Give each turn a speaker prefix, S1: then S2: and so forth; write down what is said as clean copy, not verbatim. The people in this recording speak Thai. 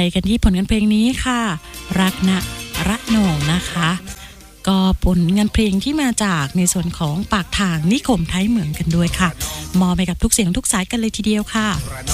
S1: กันที่ผลงานเพลงนี้ค่ะรักนะระโหน่งนะคะก็ผลงานเพลงที่มาจากในส่วนของปากทางนิคมไทยเหมืองกันด้วยค่ะมอบไปกับทุกเสียงทุกสายกันเลยทีเดียวค่ะ